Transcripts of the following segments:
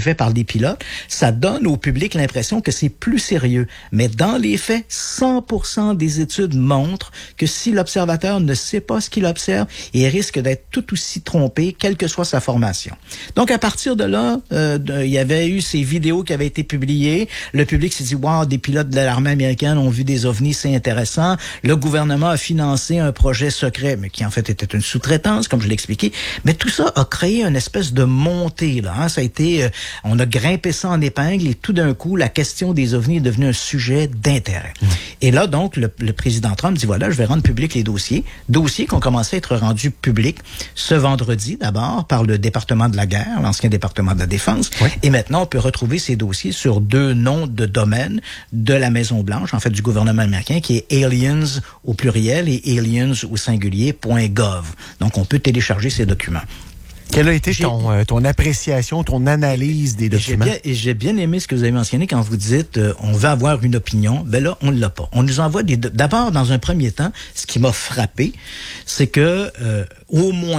fait par des pilotes, ça donne au public l'impression que c'est plus sérieux. Mais dans les faits, 100% des études montrent que si l'observateur ne sait pas ce qu'il observe, il risque d'être tout aussi trompé, quelle que soit sa formation. Donc, à partir de là, il y avait eu ces vidéos qui avaient été publiées. Le public s'est dit, wow, des pilotes de l'armée américaine ont vu des ovnis, c'est intéressant. Le gouvernement a financé un projet secret, mais qui en fait était une sous-traitance, comme je l'ai expliqué. Mais tout ça a créé une espèce de montée, là. Hein? Ça a été, on a grimpé ça en épingle et tout d'un coup, la question des ovnis est devenue un sujet d'intérêt. Et là, donc, le président Trump dit, voilà, je vais rendre public les dossiers qui ont commencé à être rendus publics ce vendredi, d'abord, par le département de la guerre, l'ancien département de la défense. Oui. Et maintenant, on peut retrouver ces dossiers sur 2 noms de domaine de la Maison-Blanche, en fait, du gouvernement américain, qui est aliens au pluriel et aliens au singulier.gov. Donc, on peut télécharger ces documents. Quelle a été ton appréciation, ton analyse des documents? J'ai bien aimé ce que vous avez mentionné quand vous dites on veut avoir une opinion. Ben là, on ne l'a pas. On nous envoie d'abord, dans un premier temps, ce qui m'a frappé, c'est que au moins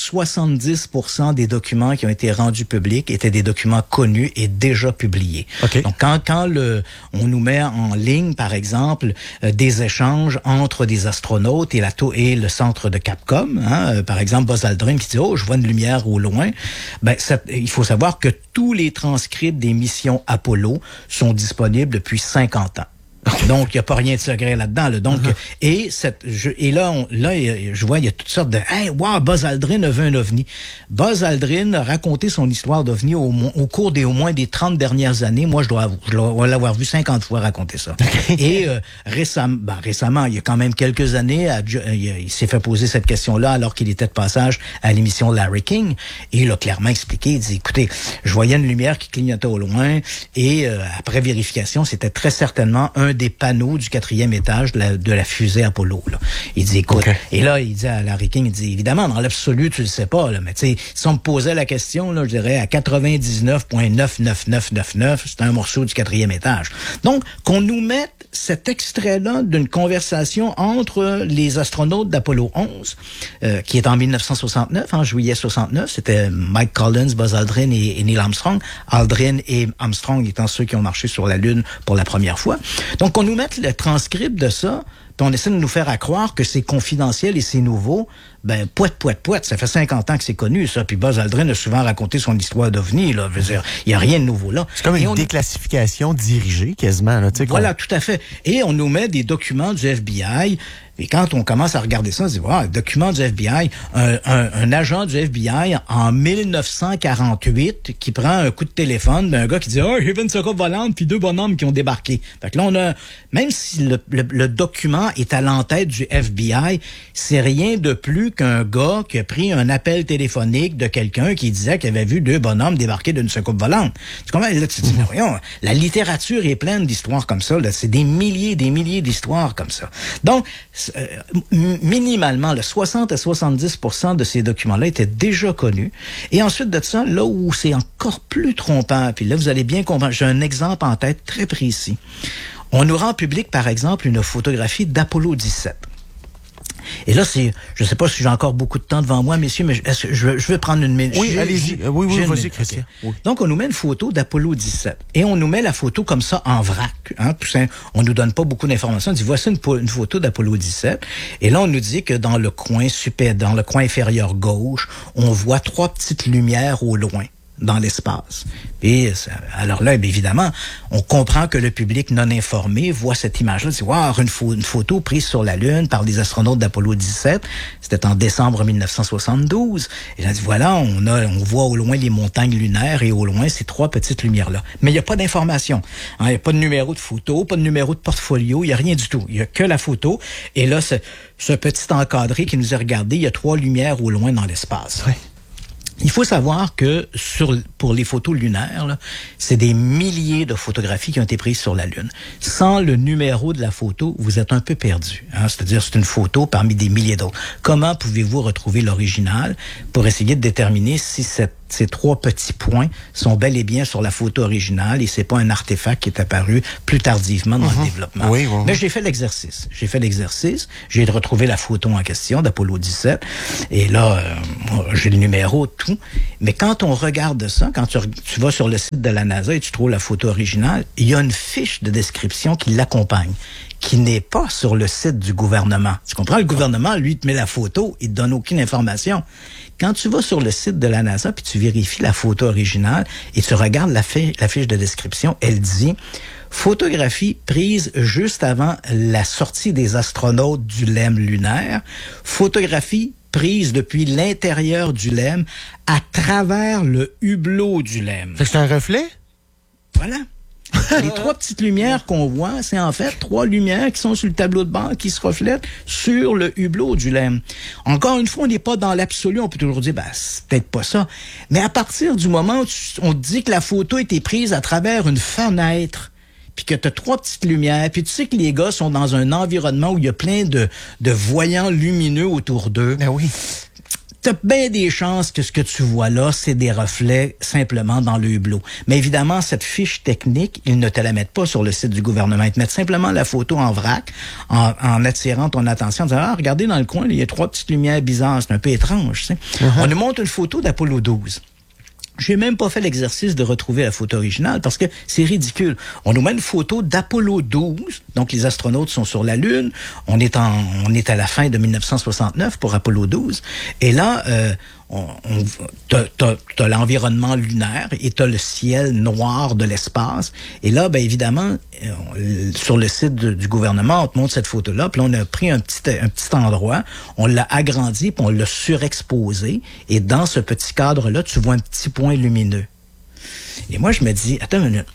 70% des documents qui ont été rendus publics étaient des documents connus et déjà publiés. Okay. Donc, quand on nous met en ligne, par exemple, des échanges entre des astronautes et le centre de Capcom, hein, par exemple, Buzz Aldrin qui dit « Oh, je vois une lumière au loin », ben, il faut savoir que tous les transcripts des missions Apollo sont disponibles depuis 50 ans. Donc, il n'y a pas rien de secret là-dedans. Là. Donc, et là, je vois, il y a toutes sortes de « Hey, wow, Buzz Aldrin a vu un ovni ». Buzz Aldrin a raconté son histoire d'ovni au cours au moins des 30 dernières années. Moi, je dois l'avoir vu 50 fois raconter ça. Et récemment, il y a quand même quelques années, il s'est fait poser cette question-là alors qu'il était de passage à l'émission Larry King. Et il a clairement expliqué, il dit « Écoutez, je voyais une lumière qui clignotait au loin et après vérification, c'était très certainement un des panneaux du 4e étage de la fusée Apollo. Là. Il dit, écoute, et là, il dit à Larry King, il dit, évidemment, dans l'absolu, tu le sais pas, là, mais tu sais, si on me posait la question, là, je dirais à 99,99999, c'est un morceau du 4e étage. Donc, qu'on nous mette cet extrait-là d'une conversation entre les astronautes d'Apollo 11, qui est en 1969, en juillet 69, c'était Mike Collins, Buzz Aldrin et Neil Armstrong. Aldrin et Armstrong étant ceux qui ont marché sur la Lune pour la première fois. Donc, on nous mette le transcript de ça, puis on essaie de nous faire croire que c'est confidentiel et c'est nouveau. Ben, poète, ça fait 50 ans que c'est connu, ça. Puis Buzz Aldrin a souvent raconté son histoire d'OVNI, là. Je veux dire, il n'y a rien de nouveau là. C'est comme une déclassification dirigée, quasiment, là, tu sais. Voilà, tout à fait. Et on nous met des documents du FBI. Et quand on commence à regarder ça, on se dit, wow, document du FBI, un agent du FBI en 1948 qui prend un coup de téléphone d'un gars qui dit, oh, j'ai vu une soucoupe volante, puis 2 bonhommes qui ont débarqué. Fait que là, on a, même si le document est à l'entête du FBI, c'est rien de plus qu'un gars qui a pris un appel téléphonique de quelqu'un qui disait qu'il avait vu 2 bonhommes débarquer d'une soucoupe volante. Tu comprends? Là, tu te dis, voyons, la littérature est pleine d'histoires comme ça, là. C'est des milliers d'histoires comme ça. Donc, minimalement, 60 à 70% de ces documents-là étaient déjà connus. Et ensuite de ça, là où c'est encore plus trompant, puis là, vous allez bien comprendre, j'ai un exemple en tête très précis. On nous rend public, par exemple, une photographie d'Apollo 17. Et là, je ne sais pas si j'ai encore beaucoup de temps devant moi, messieurs, mais je vais prendre une minute. Oui, allez-y. Oui, vas-y, Christian. Okay. Oui. Donc, on nous met une photo d'Apollo 17. Et on nous met la photo comme ça en vrac. Hein, on nous donne pas beaucoup d'informations. On dit, voici une photo d'Apollo 17. Et là, on nous dit que dans le coin inférieur gauche, on voit 3 petites lumières au loin dans l'espace. Et alors là, évidemment, on comprend que le public non informé voit cette image-là, dit, wow, une photo prise sur la Lune par des astronautes d'Apollo 17. C'était en décembre 1972. Et là, dit, voilà, on voit au loin les montagnes lunaires et au loin ces 3 petites lumières-là. Mais il n'y a pas d'information. Il n'y a pas de numéro de photo, pas de numéro de portfolio, il n'y a rien du tout. Il n'y a que la photo. Et là, ce petit encadré qui nous a regardé, il y a 3 lumières au loin dans l'espace. Oui. Il faut savoir que pour les photos lunaires, là, c'est des milliers de photographies qui ont été prises sur la Lune. Sans le numéro de la photo, vous êtes un peu perdu. Hein? C'est-à-dire, c'est une photo parmi des milliers d'autres. Comment pouvez-vous retrouver l'original pour essayer de déterminer si cette ces 3 petits points sont bel et bien sur la photo originale et c'est pas un artefact qui est apparu plus tardivement dans le développement. Oui. Mais j'ai fait l'exercice. J'ai retrouvé la photo en question d'Apollo 17 et là, j'ai le numéro, tout. Mais quand on regarde ça, quand tu vas sur le site de la NASA et tu trouves la photo originale, il y a une fiche de description qui l'accompagne, qui n'est pas sur le site du gouvernement. Tu comprends? Le gouvernement, lui, te met la photo, il te donne aucune information. Quand tu vas sur le site de la NASA puis tu vérifies la photo originale et tu regardes la fiche de description, elle dit « Photographie prise juste avant la sortie des astronautes du LEM lunaire. Photographie prise depuis l'intérieur du LEM à travers le hublot du LEM. » C'est un reflet? Voilà. Les 3 petites lumières qu'on voit, c'est en fait 3 lumières qui sont sur le tableau de bord qui se reflètent sur le hublot du LEM. Encore une fois, on n'est pas dans l'absolu. On peut toujours dire, c'est peut-être pas ça. Mais à partir du moment où on te dit que la photo a été prise à travers une fenêtre, puis que tu as 3 petites lumières, puis tu sais que les gars sont dans un environnement où il y a plein de voyants lumineux autour d'eux. Ben oui. T'as bien des chances que ce que tu vois là, c'est des reflets simplement dans le hublot. Mais évidemment, cette fiche technique, ils ne te la mettent pas sur le site du gouvernement. Ils te mettent simplement la photo en vrac, en attirant ton attention, en disant, regardez dans le coin, il y a 3 petites lumières bizarres, c'est un peu étrange, tu sais. On nous montre une photo d'Apollo 12. J'ai même pas fait l'exercice de retrouver la photo originale parce que c'est ridicule. On nous met une photo d'Apollo 12, donc les astronautes sont sur la Lune. On est à la fin de 1969 pour Apollo 12. Et là, t'as l'environnement lunaire et t'as le ciel noir de l'espace. Et là, ben évidemment, sur le site du gouvernement, on te montre cette photo-là. Puis là, on a pris un petit endroit, on l'a agrandi, puis on l'a surexposé. Et dans ce petit cadre-là, tu vois un petit point lumineux. Et moi, je me dis, attends une minute.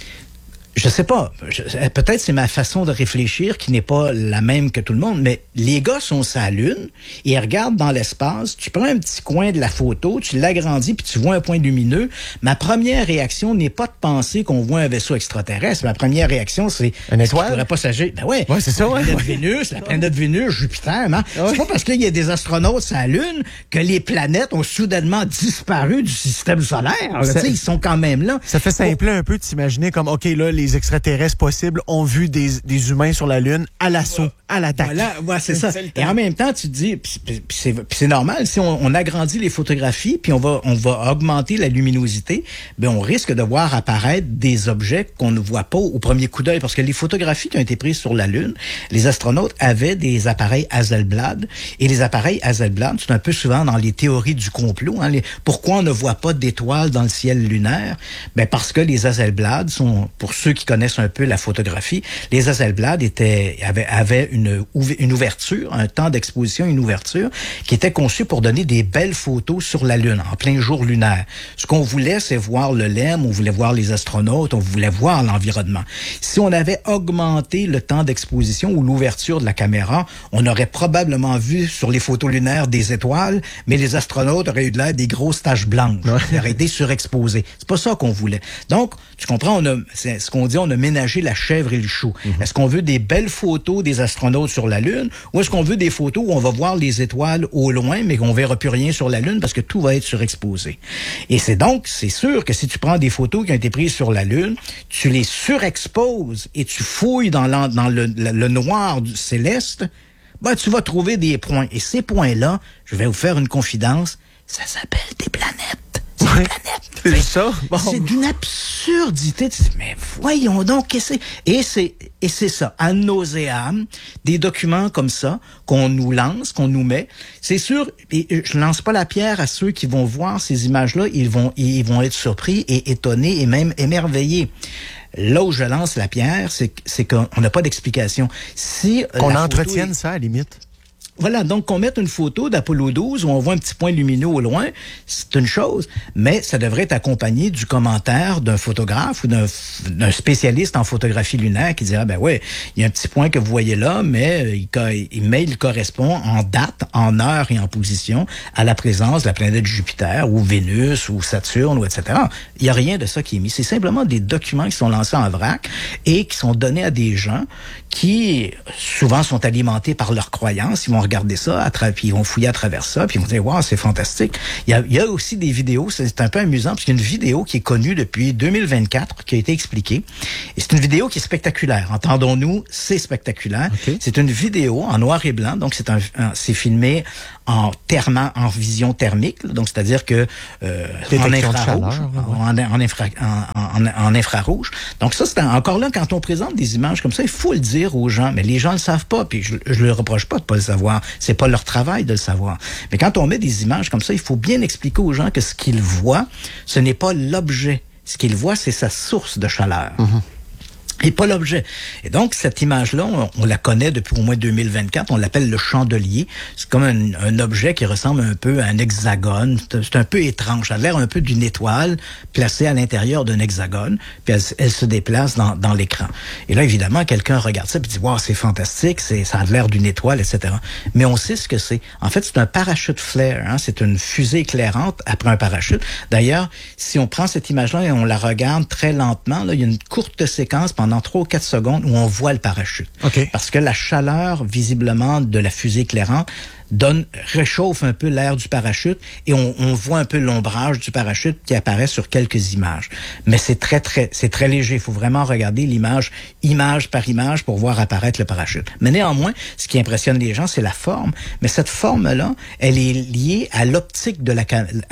Je sais pas, peut-être c'est ma façon de réfléchir qui n'est pas la même que tout le monde, mais les gars sont sur la Lune, ils regardent dans l'espace, tu prends un petit coin de la photo, tu l'agrandis puis tu vois un point lumineux. Ma première réaction n'est pas de penser qu'on voit un vaisseau extraterrestre. Ma première réaction, c'est... Une étoile? Pourrait pas s'agir. Ben ouais, c'est ça, ouais. La planète Vénus, Jupiter, hein? Ouais. C'est pas parce qu'il y a des astronautes sur la Lune que les planètes ont soudainement disparu du système solaire. Ils sont quand même là. Ça fait simple un peu de s'imaginer comme, OK, là, les extraterrestres possibles ont vu des humains sur la Lune à l'assaut, à l'attaque. Voilà, c'est ça. Et en même temps, tu te dis, c'est normal, si on agrandit les photographies, puis on va augmenter la luminosité, ben on risque de voir apparaître des objets qu'on ne voit pas au premier coup d'œil, parce que les photographies qui ont été prises sur la Lune, les astronautes avaient des appareils Hasselblad, et les appareils Hasselblad, c'est un peu souvent dans les théories du complot, hein, pourquoi on ne voit pas d'étoiles dans le ciel lunaire? Ben parce que les Hasselblad sont, pour ceux qui connaissent un peu la photographie, les Hasselblad avaient une ouverture, un temps d'exposition, une ouverture qui était conçue pour donner des belles photos sur la Lune, en plein jour lunaire. Ce qu'on voulait, c'est voir le LEM, on voulait voir les astronautes, on voulait voir l'environnement. Si on avait augmenté le temps d'exposition ou l'ouverture de la caméra, on aurait probablement vu sur les photos lunaires des étoiles, mais les astronautes auraient eu de l'air des grosses taches blanches. Ils auraient été surexposés. C'est pas ça qu'on voulait. Donc, tu comprends, c'est ce qu'on dit, on a ménagé la chèvre et le chou. Est-ce qu'on veut des belles photos des astronautes sur la Lune ou est-ce qu'on veut des photos où on va voir les étoiles au loin mais qu'on verra plus rien sur la Lune parce que tout va être surexposé? Et c'est sûr que si tu prends des photos qui ont été prises sur la Lune, tu les surexposes et tu fouilles dans le noir du céleste, ben, tu vas trouver des points. Et ces points-là, je vais vous faire une confidence, ça s'appelle des planètes. C'est ça? Bon. C'est d'une absurdité. Mais voyons donc, et c'est ça, ad nauseam, des documents comme ça qu'on nous lance, qu'on nous met. C'est sûr, et je lance pas la pierre à ceux qui vont voir ces images-là, ils vont être surpris et étonnés et même émerveillés. Là où je lance la pierre, c'est qu'on n'a pas d'explication. Si qu'on entretienne ça, à la limite. Voilà, donc qu'on mette une photo d'Apollo 12 où on voit un petit point lumineux au loin, c'est une chose, mais ça devrait être accompagné du commentaire d'un photographe ou d'un spécialiste en photographie lunaire qui dira, ben ouais, il y a un petit point que vous voyez là, mais il correspond en date, en heure et en position à la présence de la planète Jupiter ou Vénus ou Saturne ou etc. Il n'y a rien de ça qui est mis. C'est simplement des documents qui sont lancés en vrac et qui sont donnés à des gens qui souvent sont alimentés par leurs croyances. Ils vont regarder ça, puis ils vont fouiller à travers ça, puis ils vont dire « Wow, c'est fantastique ». Il y a aussi des vidéos, c'est un peu amusant, parce qu'il y a une vidéo qui est connue depuis 2024, qui a été expliquée. Et c'est une vidéo qui est spectaculaire. Entendons-nous, c'est spectaculaire. Okay. C'est une vidéo en noir et blanc, donc c'est filmé en vision thermique, donc c'est-à-dire que en infrarouge, en infrarouge. Donc ça, c'est encore là, quand on présente des images comme ça, il faut le dire aux gens, mais les gens le savent pas, puis je le reproche pas de pas le savoir, c'est pas leur travail de le savoir. Mais quand on met des images comme ça, il faut bien expliquer aux gens que ce qu'ils voient, ce n'est pas l'objet. Ce qu'ils voient, c'est sa source de chaleur. Et pas l'objet. Et donc, cette image-là, on la connaît depuis au moins 2024. On l'appelle le chandelier. C'est comme un objet qui ressemble un peu à un hexagone. C'est un peu étrange. Ça a l'air un peu d'une étoile placée à l'intérieur d'un hexagone. Puis elle se déplace dans l'écran. Et là, évidemment, quelqu'un regarde ça et dit « Wow, c'est fantastique, ça a l'air d'une étoile, etc. » Mais on sait ce que c'est. En fait, c'est un parachute flare. Hein? C'est une fusée éclairante après un parachute. D'ailleurs, si on prend cette image-là et on la regarde très lentement, là, il y a une courte séquence pendant 3 ou 4 secondes où on voit le parachute. Okay. Parce que la chaleur, visiblement, de la fusée éclairante réchauffe un peu l'air du parachute et on voit un peu l'ombrage du parachute qui apparaît sur quelques images. Mais c'est très léger. Il faut vraiment regarder l'image, image par image pour voir apparaître le parachute. Mais néanmoins, ce qui impressionne les gens, c'est la forme. Mais cette forme-là, elle est liée à l'optique de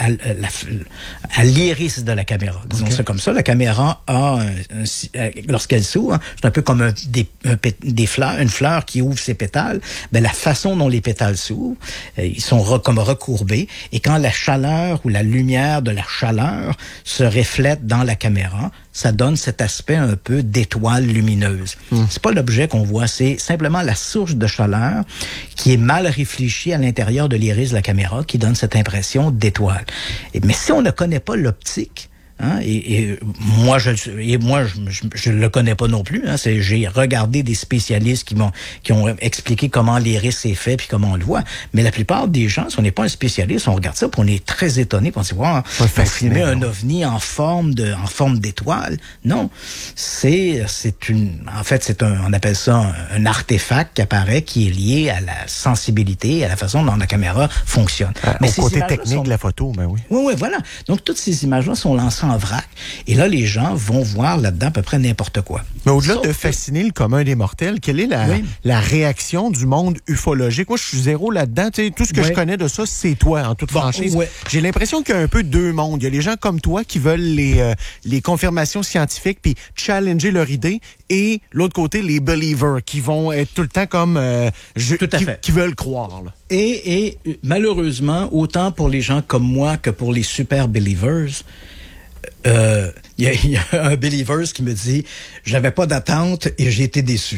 à l'iris de la caméra. Disons ça comme ça. La caméra a, lorsqu'elle s'ouvre, c'est un peu comme une fleur qui ouvre ses pétales. Ben, la façon dont les pétales s'ouvrent, ils sont comme recourbés, et quand la chaleur ou la lumière de la chaleur se reflète dans la caméra, ça donne cet aspect un peu d'étoile lumineuse. C'est pas l'objet qu'on voit, c'est simplement la source de chaleur qui est mal réfléchie à l'intérieur de l'iris de la caméra qui donne cette impression d'étoile. Mais si on ne connaît pas l'optique, hein, et moi, je le connais pas non plus. Hein, j'ai regardé des spécialistes qui ont expliqué comment l'iris est fait puis comment on le voit. Mais la plupart des gens, si on n'est pas un spécialiste, on regarde ça puis on est très étonné. On se dit, wow, on filmer un ovni en forme d'étoile. Non, on appelle ça un artefact qui apparaît, qui est lié à la sensibilité, à la façon dont la caméra fonctionne. Mais au côté technique de la photo, ben oui. Oui, voilà. Donc toutes ces images-là sont lancées en vrac. Et là, les gens vont voir là-dedans à peu près n'importe quoi. Mais au-delà de fasciner le commun des mortels, quelle est la réaction du monde ufologique? Moi, je suis zéro là-dedans. Tu sais, tout ce que je connais de ça, c'est toi, en toute franchise. J'ai l'impression qu'il y a un peu deux mondes. Il y a les gens comme toi qui veulent les confirmations scientifiques puis challenger leur idée, et l'autre côté, les believers qui vont être tout le temps comme qui veulent croire. Là. Et malheureusement, autant pour les gens comme moi que pour les super believers, il y a un believers qui me dit « J'avais pas d'attente et j'ai été déçu. »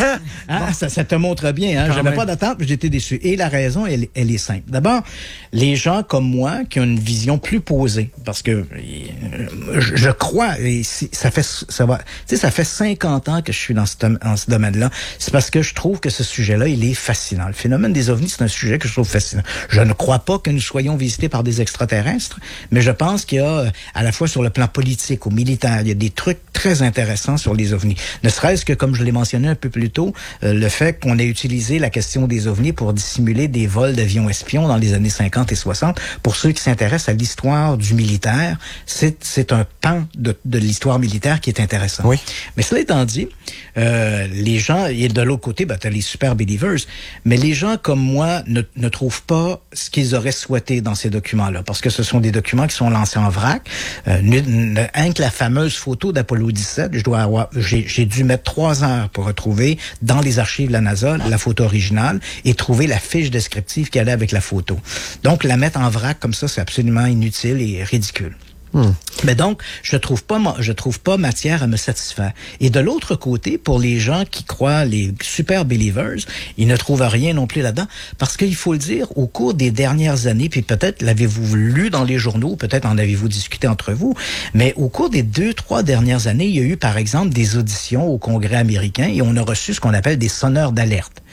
Ça te montre bien. Hein? J'avais pas d'attente mais j'ai été déçu. Et la raison, elle est simple. D'abord, les gens comme moi qui ont une vision plus posée, parce que je crois, et ça fait 50 ans que je suis dans ce domaine-là, c'est parce que je trouve que ce sujet-là, il est fascinant. Le phénomène des ovnis, c'est un sujet que je trouve fascinant. Je ne crois pas que nous soyons visités par des extraterrestres, mais je pense qu'il y a, à la fois sur le plan politique, au militaire, il y a des trucs très intéressants sur les ovnis. Ne serait-ce que, comme je l'ai mentionné un peu plus tôt, le fait qu'on ait utilisé la question des ovnis pour dissimuler des vols d'avions espions dans les années 50 et 60. Pour ceux qui s'intéressent à l'histoire du militaire, c'est un pan de l'histoire militaire qui est intéressant. Oui. Mais cela étant dit, les gens, et de l'autre côté, tu as les super believers, mais les gens comme moi ne trouvent pas ce qu'ils auraient souhaité dans ces documents-là, parce que ce sont des documents qui sont lancés en vrac. Que la fameuse photo d'Apollo 17, j'ai dû mettre 3 heures pour retrouver dans les archives de la NASA la photo originale et trouver la fiche descriptive qui allait avec la photo. Donc, la mettre en vrac comme ça, c'est absolument inutile et ridicule. Mais donc, je trouve pas matière à me satisfaire. Et de l'autre côté, pour les gens qui croient, les super believers, ils ne trouvent rien non plus là-dedans, parce qu'il faut le dire, au cours des dernières années, puis peut-être l'avez-vous lu dans les journaux, peut-être en avez-vous discuté entre vous, mais au cours des 2-3 dernières années, il y a eu, par exemple, des auditions au Congrès américain et on a reçu ce qu'on appelle des sonneurs d'alerte.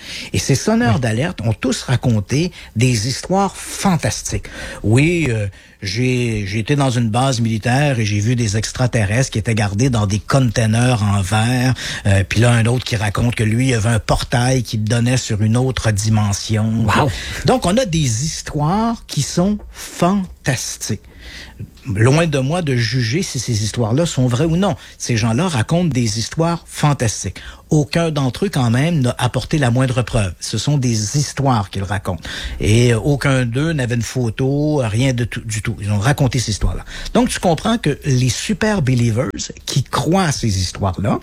Et ces sonneurs d'alerte ont tous raconté des histoires fantastiques. Oui, j'ai été dans une base militaire et j'ai vu des extraterrestres qui étaient gardés dans des containers en verre. Puis là, un autre qui raconte que lui, il avait un portail qui donnait sur une autre dimension. Wow. Donc, on a des histoires qui sont fantastiques. Loin de moi de juger si ces histoires-là sont vraies ou non. Ces gens-là racontent des histoires fantastiques. Aucun d'entre eux, quand même, n'a apporté la moindre preuve. Ce sont des histoires qu'ils racontent. Et aucun d'eux n'avait une photo, rien du tout. Ils ont raconté ces histoires-là. Donc, tu comprends que les super believers qui croient à ces histoires-là,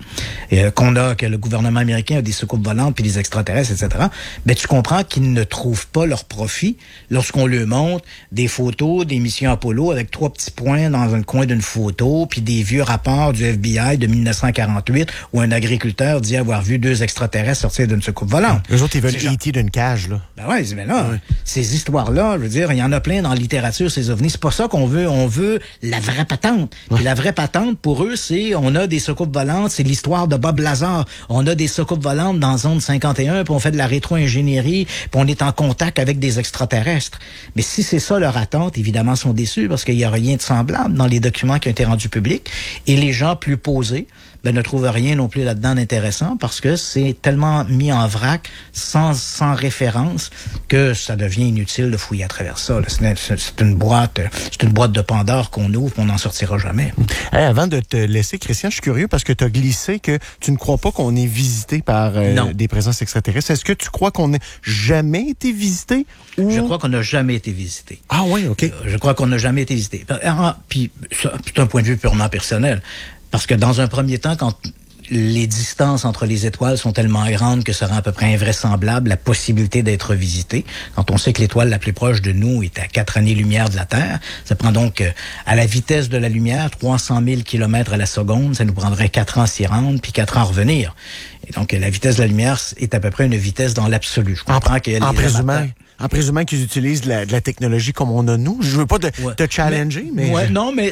que le gouvernement américain a des soucoupes volantes puis des extraterrestres, etc., ben, tu comprends qu'ils ne trouvent pas leur profit lorsqu'on leur montre des photos des missions Apollo avec 3 petits points dans un coin d'une photo, puis des vieux rapports du FBI de 1948 où un agriculteur dit avoir vu 2 extraterrestres sortir d'une soucoupe volante. Eux autres, ils veulent E.T. d'une cage, là. Ben ouais, mais là, ces histoires-là, je veux dire, il y en a plein dans la littérature, ces ovnis. C'est pas ça qu'on veut. On veut la vraie patente. Puis la vraie patente, pour eux, c'est, on a des soucoupes volantes, c'est l'histoire de Bob Lazar. On a des soucoupes volantes dans Zone 51, puis on fait de la rétro-ingénierie, puis on est en contact avec des extraterrestres. Mais si c'est ça leur attente, évidemment, ils sont déçus parce qu'il y a rien de semblable dans les documents qui ont été rendus publics. Et les gens plus posés, ben, ne trouvent rien non plus là-dedans d'intéressant parce que c'est tellement mis en vrac, sans référence, que ça devient inutile de fouiller à travers ça. Là. C'est une boîte de Pandore qu'on ouvre, on n'en sortira jamais. Hey, avant de te laisser, Christian, je suis curieux parce que tu as glissé que tu ne crois pas qu'on est visité par des présences extraterrestres. Est-ce que tu crois qu'on n'a jamais été visité? Ou... Je crois qu'on n'a jamais été visité. Ah oui, OK. Je crois qu'on n'a jamais été visité. Puis, c'est un point de vue purement personnel. Parce que dans un premier temps, quand les distances entre les étoiles sont tellement grandes que ça rend à peu près invraisemblable la possibilité d'être visité. Quand on sait que l'étoile la plus proche de nous est à 4 années-lumière de la Terre, ça prend donc, à la vitesse de la lumière, 300 000 km à la seconde, ça nous prendrait 4 ans s'y rendre, puis 4 ans à revenir. Et donc, la vitesse de la lumière est à peu près une vitesse dans l'absolu. Je comprends qu'il y a en présumant qu'ils utilisent de la technologie comme on a nous. Je veux pas te challenger, mais... Ouais, non, mais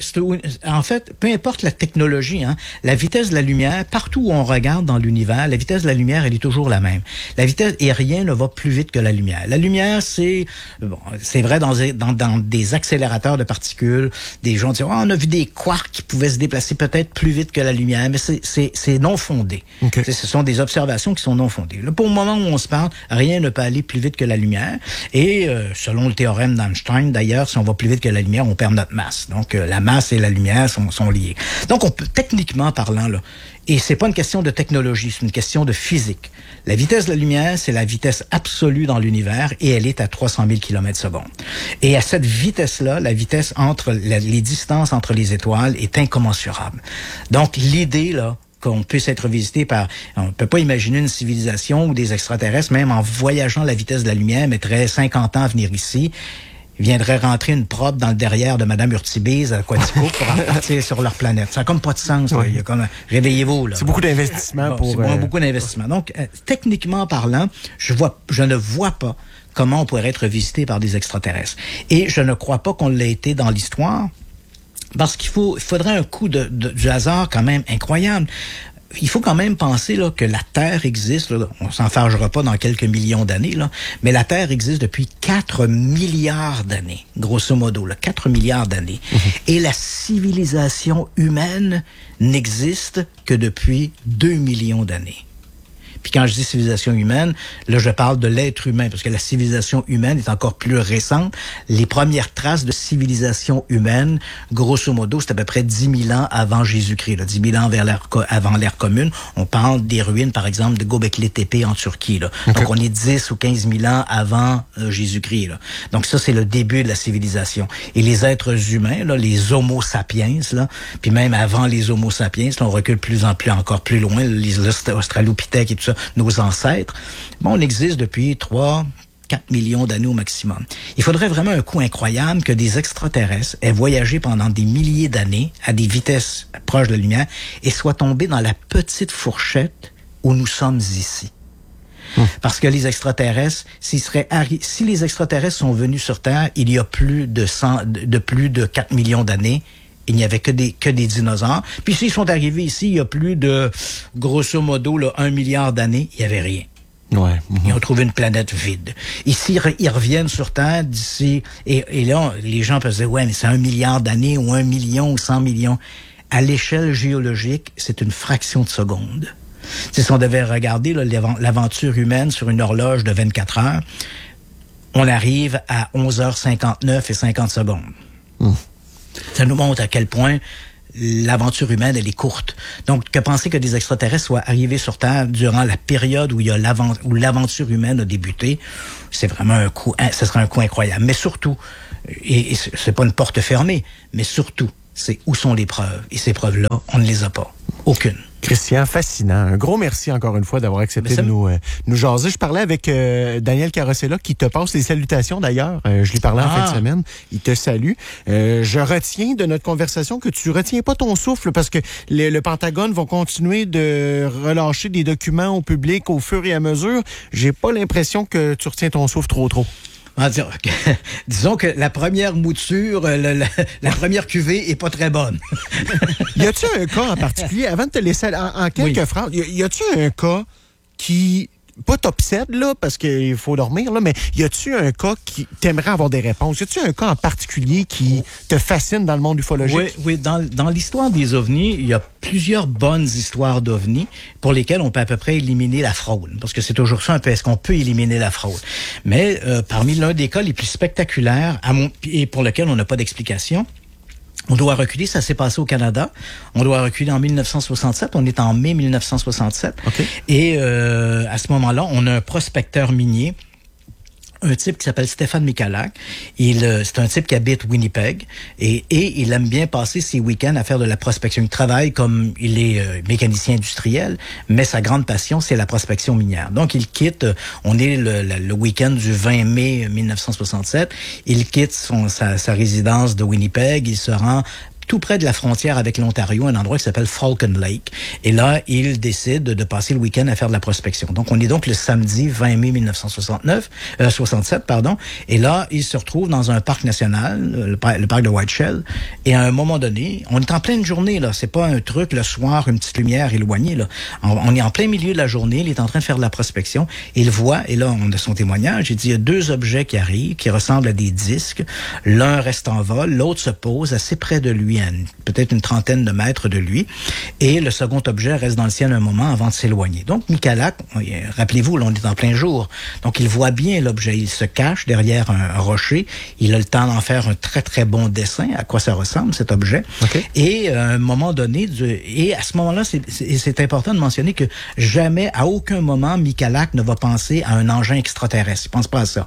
en fait, peu importe la technologie, hein, la vitesse de la lumière, partout où on regarde dans l'univers, la vitesse de la lumière, elle est toujours la même. La vitesse, et rien ne va plus vite que la lumière. La lumière, c'est vrai dans des accélérateurs de particules, des gens disent, on a vu des quarks qui pouvaient se déplacer peut-être plus vite que la lumière, mais c'est non fondé. Okay. Ce sont des observations qui sont non fondées. Là, pour le moment où on se parle, rien ne peut aller plus vite que la lumière. Et selon le théorème d'Einstein, d'ailleurs, si on va plus vite que la lumière, on perd notre masse. Donc, la masse et la lumière sont liées. Donc, on peut, techniquement parlant, là, et c'est pas une question de technologie, c'est une question de physique. La vitesse de la lumière, c'est la vitesse absolue dans l'univers et elle est à 300 000 km/s. Et à cette vitesse-là, la vitesse entre les distances entre les étoiles est incommensurable. Donc, l'idée, là, qu'on puisse être visité par... On peut pas imaginer une civilisation ou des extraterrestres, même en voyageant à la vitesse de la lumière, mettrait 50 ans à venir ici, viendrait rentrer une probe dans le derrière de Mme Urtibise à Quatico pour repartir sur leur planète. Ça n'a comme pas de sens. Oui. Il y a comme... Réveillez-vous. Là. C'est beaucoup d'investissement pour... C'est beaucoup d'investissement. Donc, techniquement parlant, je ne vois pas comment on pourrait être visité par des extraterrestres. Et je ne crois pas qu'on l'ait été dans l'histoire. Parce qu'il faudrait un coup du hasard quand même incroyable. Il faut quand même penser là, que la Terre existe, là, on s'en fâchera pas dans quelques millions d'années, là, mais la Terre existe depuis 4 milliards d'années, grosso modo, là, 4 milliards d'années. Et la civilisation humaine n'existe que depuis 2 millions d'années. Puis quand je dis civilisation humaine, là, je parle de l'être humain, parce que la civilisation humaine est encore plus récente. Les premières traces de civilisation humaine, grosso modo, c'est à peu près 10 000 ans avant Jésus-Christ, là, 10 000 ans avant l'ère commune. On parle des ruines, par exemple, de Göbekli Tepe en Turquie. Là. Okay. Donc, on est 10 ou 15 000 ans avant Jésus-Christ. Là. Donc, ça, c'est le début de la civilisation. Et les êtres humains, là, les Homo sapiens, là, puis même avant les Homo sapiens, là, on recule plus en plus, encore plus loin, les Australopithèques et tout ça, nos ancêtres, bon, on existe depuis 3-4 millions d'années au maximum. Il faudrait vraiment un coup incroyable que des extraterrestres aient voyagé pendant des milliers d'années à des vitesses proches de la lumière et soient tombés dans la petite fourchette où nous sommes ici. Parce que les extraterrestres, si les extraterrestres sont venus sur Terre il y a plus de 4 millions d'années, il n'y avait que des dinosaures. Puis s'ils sont arrivés ici, il y a plus de, grosso modo, là, 1 milliard d'années, il n'y avait rien. Ouais. Ils ont trouvé une planète vide. Ici, ils reviennent sur Terre d'ici, et là, les gens peuvent se dire, ouais, mais c'est 1 milliard d'années, ou 1 million, ou 100 millions. À l'échelle géologique, c'est une fraction de seconde. Si on devait regarder là, l'aventure humaine sur une horloge de 24 heures, on arrive à 11h59 et 50 secondes. Ça nous montre à quel point l'aventure humaine, elle est courte. Donc, que penser que des extraterrestres soient arrivés sur Terre durant la période où où l'aventure humaine a débuté, c'est vraiment un coup, ce serait un coup incroyable. Mais surtout, et c'est pas une porte fermée, mais surtout, c'est où sont les preuves. Et ces preuves-là, on ne les a pas. Aucune. Christian, fascinant. Un gros merci encore une fois d'avoir accepté de nous jaser. Je parlais avec Daniel Carosella qui te passe les salutations d'ailleurs. Je lui parlais en fin de semaine. Il te salue. Je retiens de notre conversation que tu retiens pas ton souffle parce que le Pentagone va continuer de relâcher des documents au public au fur et à mesure. J'ai pas l'impression que tu retiens ton souffle trop. Disons que la première mouture, la première cuvée est pas très bonne. Y a-tu un cas en particulier, avant de te laisser en quelques phrases, y a-tu un cas qui, pas t'obsède, là, parce qu'il faut dormir, là, mais y a-tu un cas qui t'aimerais avoir des réponses? Y a-tu un cas en particulier qui te fascine dans le monde ufologique? Oui, dans l'histoire des ovnis, il y a plusieurs bonnes histoires d'ovnis pour lesquelles on peut à peu près éliminer la fraude. Parce que c'est toujours ça un peu, est-ce qu'on peut éliminer la fraude? Mais parmi l'un des cas les plus spectaculaires, et pour lequel on n'a pas d'explication, on doit reculer, ça s'est passé au Canada. On doit reculer en 1967. On est en mai 1967. Okay. Et à ce moment-là, on a un prospecteur minier, un type qui s'appelle Stéphane Michalak. C'est un type qui habite Winnipeg et il aime bien passer ses week-ends à faire de la prospection. Il travaille comme il est mécanicien industriel, mais sa grande passion, c'est la prospection minière. Donc, il quitte, on est le week-end du 20 mai 1967, il quitte sa résidence de Winnipeg, il se rend tout près de la frontière avec l'Ontario, un endroit qui s'appelle Falcon Lake. Et là, il décide de passer le week-end à faire de la prospection. Donc, on est donc le samedi 20 mai 1967, et là, il se retrouve dans un parc national, le parc de White Shell. Et à un moment donné, on est en pleine journée, là. C'est pas un truc, le soir, une petite lumière éloignée, là. On est en plein milieu de la journée, il est en train de faire de la prospection. Il voit, et là, on a son témoignage, il dit, il y a 2 objets qui arrivent, qui ressemblent à des disques. L'un reste en vol, l'autre se pose assez près de lui, peut-être une trentaine de mètres de lui, et le second objet reste dans le ciel un moment avant de s'éloigner. Donc, Michalak, rappelez-vous, là, on est en plein jour, donc il voit bien l'objet, il se cache derrière un rocher, il a le temps d'en faire un très, très bon dessin, à quoi ça ressemble, cet objet, okay. Et à un moment donné, et à ce moment-là, c'est important de mentionner que jamais, à aucun moment, Michalak ne va penser à un engin extraterrestre, il pense pas à ça.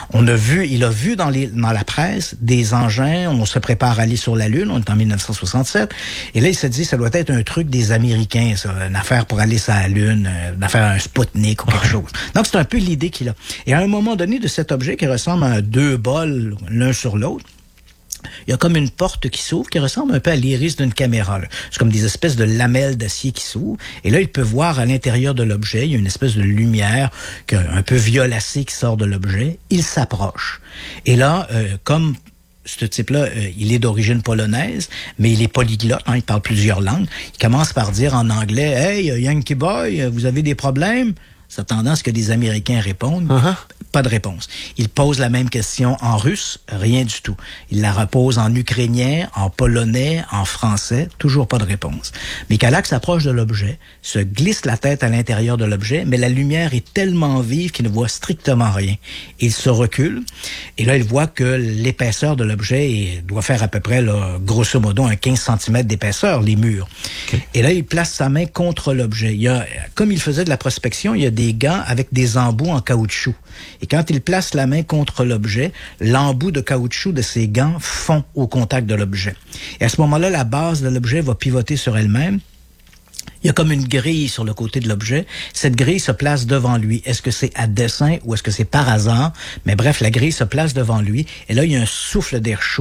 Il a vu dans la presse des engins, on se prépare à aller sur la Lune, on est en 1967. Et là, il se dit, ça doit être un truc des Américains, ça, une affaire pour aller sur la Lune, une affaire un Sputnik ou quelque chose. Donc, c'est un peu l'idée qu'il a. Et à un moment donné de cet objet qui ressemble à 2 bols l'un sur l'autre, il y a comme une porte qui s'ouvre qui ressemble un peu à l'iris d'une caméra. C'est comme des espèces de lamelles d'acier qui s'ouvrent. Et là, il peut voir à l'intérieur de l'objet, il y a une espèce de lumière un peu violacée qui sort de l'objet. Il s'approche. Et là, comme ce type-là, il est d'origine polonaise, mais il est polyglotte, il parle plusieurs langues. Il commence par dire en anglais, « Hey, Yankee Boy, vous avez des problèmes? » S'attendant à ce que les Américains répondent. Pas de réponse. Il pose la même question en russe, rien du tout. Il la repose en ukrainien, en polonais, en français, toujours pas de réponse. Michalak s'approche de l'objet, se glisse la tête à l'intérieur de l'objet, mais la lumière est tellement vive qu'il ne voit strictement rien. Il se recule, et là, il voit que l'épaisseur de l'objet doit faire à peu près, là, grosso modo, un 15 cm d'épaisseur, les murs. Okay. Et là, il place sa main contre l'objet. Comme il faisait de la prospection, il y a des gants avec des embouts en caoutchouc. Et quand il place la main contre l'objet, l'embout de caoutchouc de ses gants fond au contact de l'objet. Et à ce moment-là, la base de l'objet va pivoter sur elle-même. Il y a comme une grille sur le côté de l'objet. Cette grille se place devant lui. Est-ce que c'est à dessein ou est-ce que c'est par hasard? Mais bref, la grille se place devant lui. Et là, il y a un souffle d'air chaud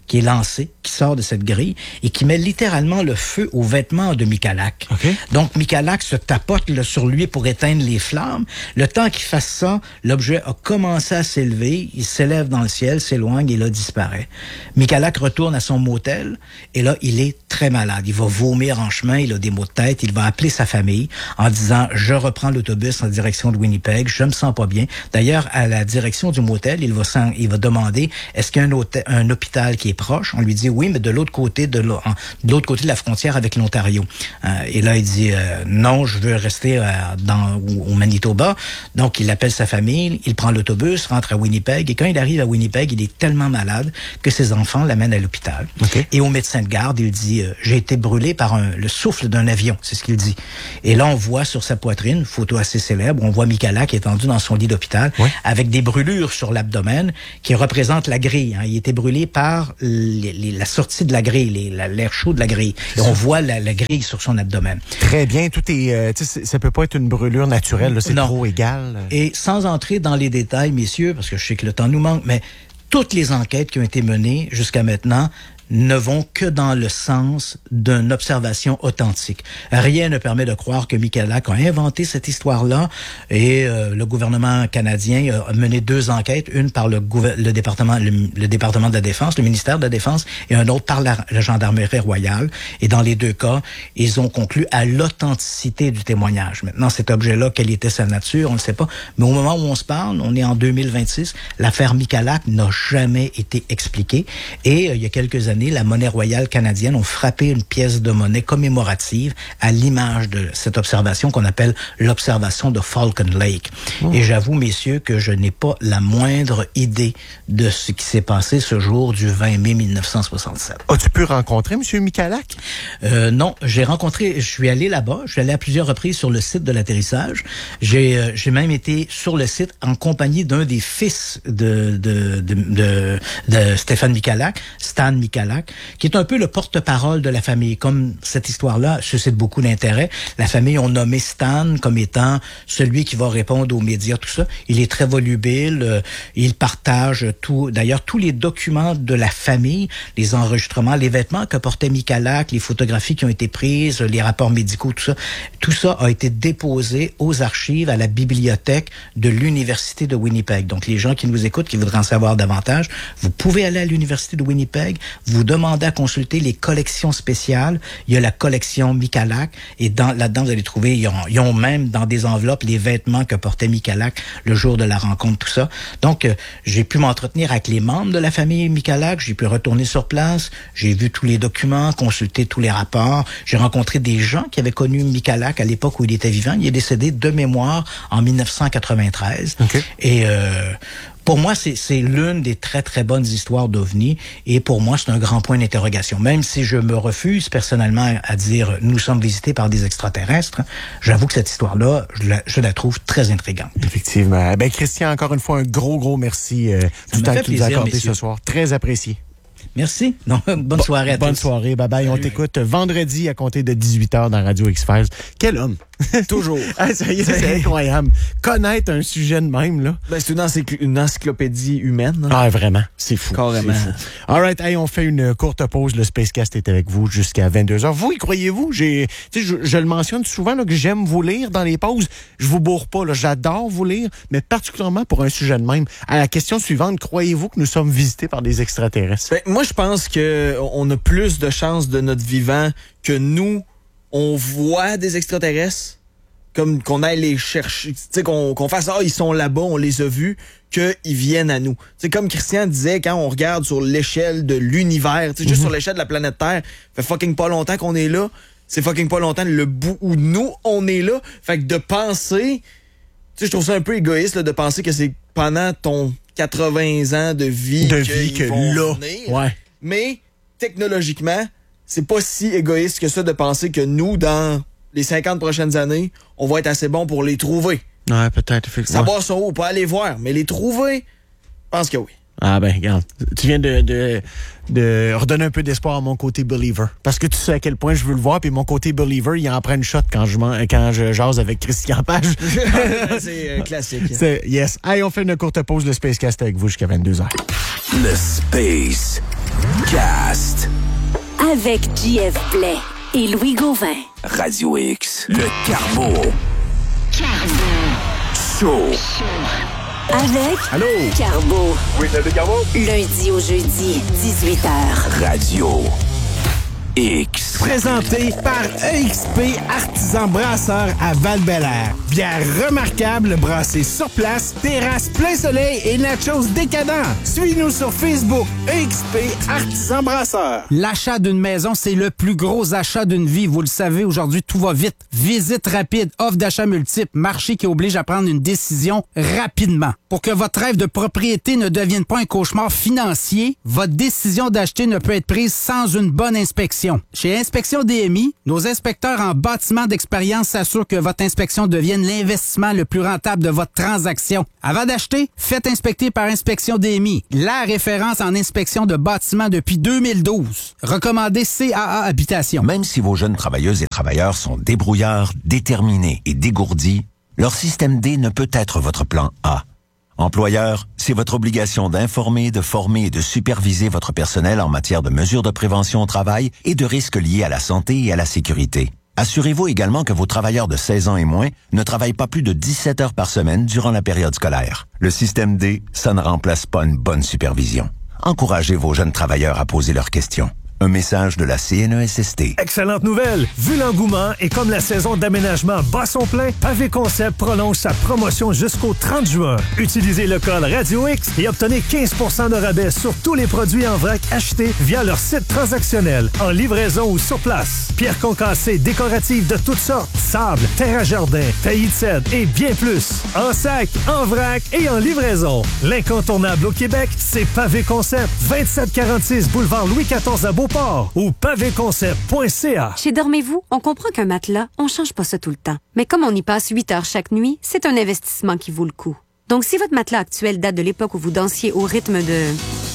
qui est lancé, qui sort de cette grille et qui met littéralement le feu aux vêtements de Michalak. Okay. Donc, Michalak se tapote là, sur lui pour éteindre les flammes. Le temps qu'il fasse ça, l'objet a commencé à s'élever, il s'élève dans le ciel, s'éloigne et là, disparaît. Michalak retourne à son motel et là, il est très malade. Il va vomir en chemin, il a des maux de tête, il va appeler sa famille en disant « Je reprends l'autobus en direction de Winnipeg, je me sens pas bien ». D'ailleurs, à la direction du motel, il va demander « Est-ce qu'il y a un hôpital qui est proche ?» On lui dit « Oui, mais de l'autre côté de la frontière avec l'Ontario. » Et là, il dit « Non, je veux rester au Manitoba. » Donc, il appelle sa famille, il prend l'autobus, rentre à Winnipeg et quand il arrive à Winnipeg, il est tellement malade que ses enfants l'amènent à l'hôpital. Okay. Et au médecin de garde, il dit « J'ai été brûlé par le souffle d'un avion. » C'est ce qu'il dit. Et là, on voit sur sa poitrine, photo assez célèbre, on voit Michalak étendu dans son lit d'hôpital avec des brûlures sur l'abdomen qui représentent la grille. Hein. Il était brûlé par la sortie de la grille, l'air chaud de la grille. Et on voit la grille sur son abdomen. Très bien. Tout est, ça peut pas être une brûlure naturelle. Là, c'est trop égal. Et sans entrer dans les détails, messieurs, parce que je sais que le temps nous manque, mais toutes les enquêtes qui ont été menées jusqu'à maintenant ne vont que dans le sens d'une observation authentique. Rien ne permet de croire que Michalak a inventé cette histoire-là et le gouvernement canadien a mené 2 enquêtes, une par le département de la Défense, le ministère de la Défense, et un autre par la Gendarmerie royale. Et dans les 2 cas, ils ont conclu à l'authenticité du témoignage. Maintenant, cet objet-là, quelle était sa nature, on ne sait pas. Mais au moment où on se parle, on est en 2026, l'affaire Michalak n'a jamais été expliquée. Et il y a quelques années, la monnaie royale canadienne ont frappé une pièce de monnaie commémorative à l'image de cette observation qu'on appelle l'observation de Falcon Lake. Et j'avoue, messieurs, que je n'ai pas la moindre idée de ce qui s'est passé ce jour du 20 mai 1967. As-tu pu rencontrer M. Michalak? Non, je suis allé là-bas, je suis allé à plusieurs reprises sur le site de l'atterrissage. J'ai même été sur le site en compagnie d'un des fils de Stéphane Michalak, Stan Michalak, qui est un peu le porte-parole de la famille. Comme cette histoire-là suscite beaucoup d'intérêt, la famille ont nommé Stan comme étant celui qui va répondre aux médias, tout ça. Il est très volubile, il partage tout. D'ailleurs, tous les documents de la famille, les enregistrements, les vêtements que portait Michalak, les photographies qui ont été prises, les rapports médicaux, tout ça a été déposé aux archives, à la bibliothèque de l'Université de Winnipeg. Donc, les gens qui nous écoutent, qui voudraient en savoir davantage, vous pouvez aller à l'Université de Winnipeg, vous demandez à consulter les collections spéciales. Il y a la collection Michalak et là-dedans, vous allez trouver, ils ont même dans des enveloppes les vêtements que portait Michalak le jour de la rencontre, tout ça. Donc, j'ai pu m'entretenir avec les membres de la famille Michalak, j'ai pu retourner sur place, j'ai vu tous les documents, consulté tous les rapports, j'ai rencontré des gens qui avaient connu Michalak à l'époque où il était vivant. Il est décédé de mémoire en 1993. Okay. Et pour moi, c'est l'une des très, très bonnes histoires d'OVNI. Et pour moi, c'est un grand point d'interrogation. Même si je me refuse personnellement à dire « nous sommes visités par des extraterrestres », j'avoue que cette histoire-là, je la trouve très intrigante. Effectivement. Ben Christian, encore une fois, un gros merci du temps que tu nous as accordé ce soir. Très apprécié. Merci. Non, bonne soirée à tous. Bonne soirée. Bye-bye. On t'écoute vendredi à compter de 18h dans Radio X-Files. Quel homme! Toujours. Ah, ça y est, c'est incroyable. Connaître un sujet de même, là. Ben, c'est une encyclopédie humaine. Hein? Ah, vraiment. C'est fou. Carrément. C'est fou. All right. Hey, on fait une courte pause. Le Spacecast est avec vous jusqu'à 22h. Vous, y croyez-vous? Je le mentionne souvent, là, que j'aime vous lire dans les pauses. Je vous bourre pas, là. J'adore vous lire, mais particulièrement pour un sujet de même. À la question suivante, croyez-vous que nous sommes visités par des extraterrestres? Ben, moi, je pense qu'on a plus de chances de notre vivant que nous, on voit des extraterrestres, comme qu'on aille les chercher, tu sais, qu'on fasse ils sont là-bas, on les a vus, qu'ils viennent à nous. C'est comme Christian disait, quand on regarde sur l'échelle de l'univers, tu sais, juste sur l'échelle de la planète Terre, fait fucking pas longtemps qu'on est là, c'est fucking pas longtemps le bout où nous on est là. Fait que de penser, tu sais, je trouve ça un peu égoïste là, de penser que c'est pendant ton 80 ans de vie que là, venir. ouais. Mais technologiquement, c'est pas si égoïste que ça de penser que nous, dans les 50 prochaines années, on va être assez bon pour les trouver. Ouais, peut-être, effectivement. Savoir sont où, pas aller voir, mais les trouver, je pense que oui. Ah ben, regarde, tu viens de redonner un peu d'espoir à mon côté believer. Parce que tu sais à quel point je veux le voir, puis mon côté believer, il en prend une shot quand je jase avec Christian Page. C'est classique. Yes. Allez, on fait une courte pause, le Spacecast avec vous jusqu'à 22h. Le Space Cast. Avec JF Blais et Louis Gauvin. Radio X. Le Carbo. Show. Avec Allô? Carbo. Oui, c'est le Carbo. Lundi au jeudi, 18h. Radio X. Présenté par EXP Artisan Brasseur à Val-Bélair. Bière remarquable brassée sur place, terrasse plein soleil et nachos décadents. Suis-nous sur Facebook, EXP Artisan Brasseur. L'achat d'une maison, c'est le plus gros achat d'une vie. Vous le savez, aujourd'hui, tout va vite. Visite rapide, offre d'achat multiple, marché qui oblige à prendre une décision rapidement. Pour que votre rêve de propriété ne devienne pas un cauchemar financier, votre décision d'acheter ne peut être prise sans une bonne inspection. Chez Inspection DMI, nos inspecteurs en bâtiment d'expérience s'assurent que votre inspection devienne l'investissement le plus rentable de votre transaction. Avant d'acheter, faites inspecter par Inspection DMI, la référence en inspection de bâtiments depuis 2012. Recommandé CAA Habitation. Même si vos jeunes travailleuses et travailleurs sont débrouillards, déterminés et dégourdis, leur système D ne peut être votre plan A. Employeur, c'est votre obligation d'informer, de former et de superviser votre personnel en matière de mesures de prévention au travail et de risques liés à la santé et à la sécurité. Assurez-vous également que vos travailleurs de 16 ans et moins ne travaillent pas plus de 17 heures par semaine durant la période scolaire. Le système D, ça ne remplace pas une bonne supervision. Encouragez vos jeunes travailleurs à poser leurs questions. Un message de la CNESST. Excellente nouvelle! Vu l'engouement et comme la saison d'aménagement bat son plein, Pavé Concept prolonge sa promotion jusqu'au 30 juin. Utilisez le code Radio X et obtenez 15% de rabais sur tous les produits en vrac achetés via leur site transactionnel, en livraison ou sur place. Pierres concassées décoratives de toutes sortes, sable, terre à jardin, taillis de cèdre et bien plus. En sac, en vrac et en livraison. L'incontournable au Québec, c'est Pavé Concept. 2746 boulevard Louis XIV à Beauport ou pavéconcept.ca. Chez Dormez-vous, on comprend qu'un matelas, on change pas ça tout le temps. Mais comme on y passe 8 heures chaque nuit, c'est un investissement qui vaut le coup. Donc, si votre matelas actuel date de l'époque où vous dansiez au rythme de...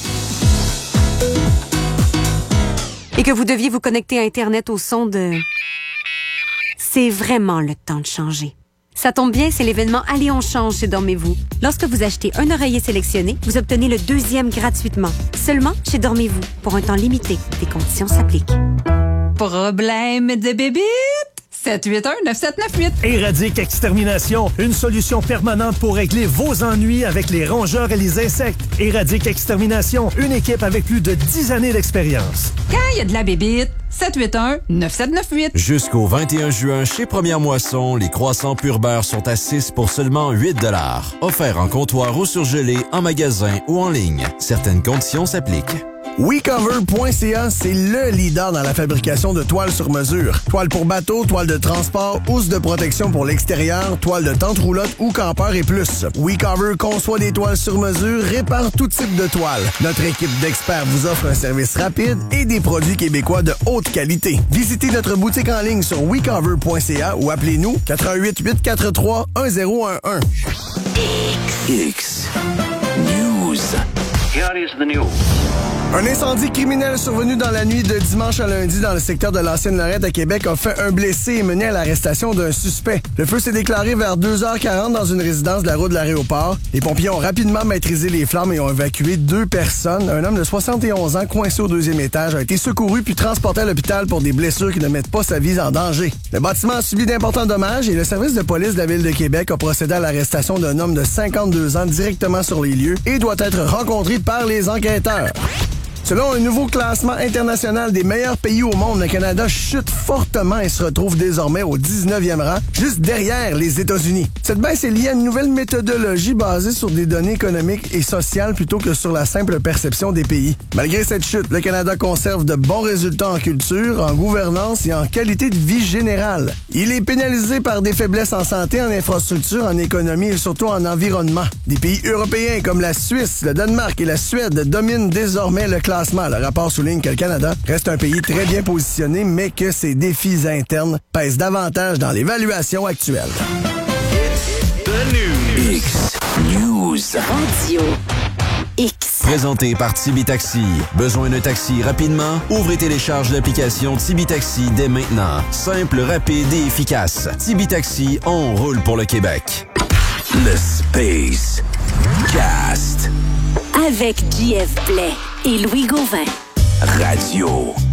et que vous deviez vous connecter à Internet au son de... c'est vraiment le temps de changer. Ça tombe bien, c'est l'événement Allez, on change chez Dormez-vous. Lorsque vous achetez un oreiller sélectionné, vous obtenez le deuxième gratuitement. Seulement chez Dormez-vous, pour un temps limité. Des conditions s'appliquent. Problème de bébite? 781-9798. Éradique Extermination, une solution permanente pour régler vos ennuis avec les rongeurs et les insectes. Éradique Extermination, une équipe avec plus de 10 années d'expérience. Quand il y a de la bébite, 781-9798. Jusqu'au 21 juin, chez Première Moisson, les croissants pur beurre sont à 6 pour seulement 8 $. Offert en comptoir ou surgelé, en magasin ou en ligne. Certaines conditions s'appliquent. WeCover.ca, c'est le leader dans la fabrication de toiles sur mesure. Toiles pour bateau, toiles de transport, housses de protection pour l'extérieur, toiles de tente roulotte ou campeur et plus. WeCover conçoit des toiles sur mesure, répare tout type de toiles. Notre équipe d'experts vous offre un service rapide et des produits québécois de haute qualité. Visitez notre boutique en ligne sur WeCover.ca ou appelez-nous 88-843-1011. X News. Here is the news. Un incendie criminel survenu dans la nuit de dimanche à lundi dans le secteur de l'Ancienne-Lorette à Québec a fait un blessé et mené à l'arrestation d'un suspect. Le feu s'est déclaré vers 2h40 dans une résidence de la route de l'aéroport. Les pompiers ont rapidement maîtrisé les flammes et ont évacué 2 personnes. Un homme de 71 ans coincé au 2e étage a été secouru puis transporté à l'hôpital pour des blessures qui ne mettent pas sa vie en danger. Le bâtiment a subi d'importants dommages et le service de police de la Ville de Québec a procédé à l'arrestation d'un homme de 52 ans directement sur les lieux et doit être rencontré par les enquêteurs. Selon un nouveau classement international des meilleurs pays au monde, le Canada chute fortement et se retrouve désormais au 19e rang, juste derrière les États-Unis. Cette baisse est liée à une nouvelle méthodologie basée sur des données économiques et sociales plutôt que sur la simple perception des pays. Malgré cette chute, le Canada conserve de bons résultats en culture, en gouvernance et en qualité de vie générale. Il est pénalisé par des faiblesses en santé, en infrastructure, en économie et surtout en environnement. Des pays européens comme la Suisse, le Danemark et la Suède dominent désormais le classement. Le rapport souligne que le Canada reste un pays très bien positionné, mais que ses défis internes pèsent davantage dans l'évaluation actuelle. X News. Radio X. Présenté par Tibi Taxi. Besoin d'un taxi rapidement? Ouvrez et télécharge l'application Tibi Taxi dès maintenant. Simple, rapide et efficace. Tibi Taxi, on roule pour le Québec. Le Space Cast. Avec JF Blais et Louis Gauvin. Radio.